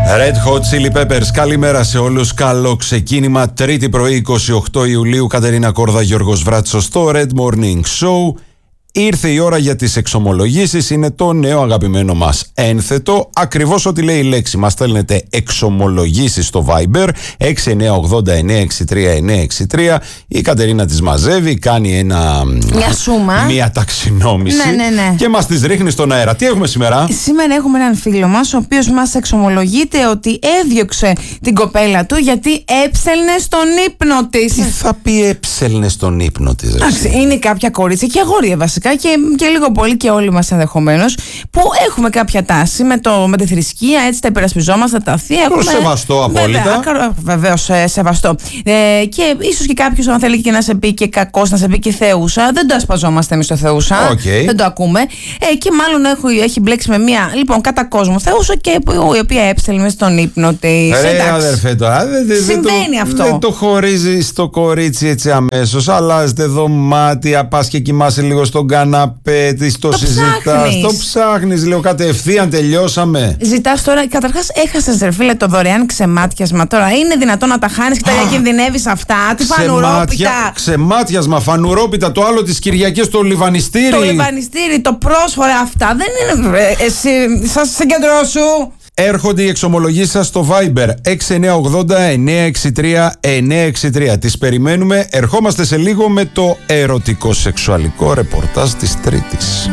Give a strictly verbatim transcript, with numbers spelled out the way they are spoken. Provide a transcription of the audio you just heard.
Red Hot Chili Peppers, καλημέρα σε όλους. Καλό ξεκίνημα. Τρίτη πρωί, εικοστή όγδοη Ιουλίου. Κατερίνα Κόρδα, Γιώργος Βράτσος στο Red Morning Show. Ήρθε η ώρα για τις εξομολογήσεις. Είναι το νέο αγαπημένο μας ένθετο. Ακριβώς ό,τι λέει η λέξη. Μας στέλνετε εξομολογήσεις στο Viber έξι εννιά ογδόντα εννιά εξήντα τρία εννιά εξήντα τρία. Η Κατερίνα τις μαζεύει, κάνει ένα, μια σούμα, μια ταξινόμηση, ναι, ναι, ναι. και μας τις ρίχνει στον αέρα. Τι έχουμε σήμερα? Σήμερα έχουμε έναν φίλο μας, ο οποίος μας εξομολογείται ότι έδιωξε την κοπέλα του γιατί έψελνε στον ύπνο της. Τι θα πει έψελνε στον ύπνο της? Είναι κάποια κορίτσια και αγόρια βασικά και, και λίγο πολύ και όλοι μας ενδεχομένως που έχουμε κάποια τάση με, το, με τη θρησκεία, έτσι τα υπερασπιζόμαστε, τα θεία. Έχουμε... σεβαστό απόλυτα. Βεβαίως σεβαστό. Ε, και ίσως και κάποιος, αν θέλει και να σε πει και κακός, να σε πει και θεούσα. Δεν το ασπαζόμαστε εμείς το θεούσα. Okay. Δεν το ακούμε. Ε, και μάλλον έχω, έχει μπλέξει με μία λοιπόν κατά κόσμο θεούσα και η οποία έψελνε στον ύπνο της. Ρε αδερφέ τώρα, δεν, δεν, συμβαίνει δεν αυτό. Δεν το χωρίζει στο κορίτσι έτσι αμέσως. Αλλάζετε δωμάτια, πας και κοιμάσαι λίγο στον καναπέ της, το, το συζητάς. Το ψάχνεις, λέω κατευθείαν τελειώσαμε. Ζητάς τώρα, καταρχάς έχασες ρε φίλε το δωρεάν ξεμάτιασμα. Τώρα είναι δυνατόν να τα χάνεις και τα διακινδυνεύεις αυτά? Τι φανουρόπιτα. Ξεμάτιασμα, φανουρόπιτα, το άλλο της Κυριακής, το λιβανιστήρι. Το λιβανιστήρι, το πρόσφορα, αυτά δεν είναι. Εσύ, σας συγκεντρώσου. Έρχονται οι εξομολογήσεις σας στο Viber έξι εννιά ογδόντα εννιά εξήντα τρία εννιά εξήντα τρία. Τις περιμένουμε. Ερχόμαστε σε λίγο με το ερωτικό σεξουαλικό ρεπορτάζ της Τρίτης.